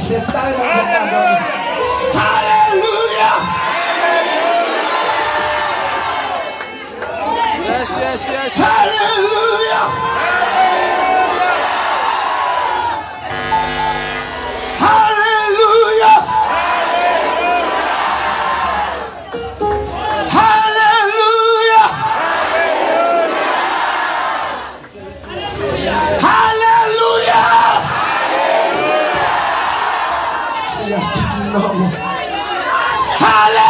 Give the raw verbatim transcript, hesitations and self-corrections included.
Tepuk tangan dong. Haleluya. Yes, yes, yes. Haleluya. Haleluya. Haleluya. Haleluya. Ya Tuhan. Haleluya.